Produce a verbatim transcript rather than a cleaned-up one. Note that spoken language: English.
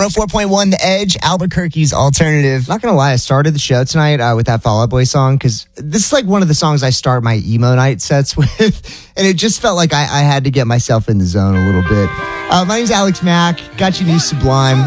oh four point one The Edge, Albuquerque's alternative. Not gonna lie, I started the show tonight uh, with that Fall Out Boy song because this is like one of the songs I start my emo night sets with, and it just felt like I, I had to get myself in the zone a little bit. Uh, my name's Alex Mack. Got you new Sublime.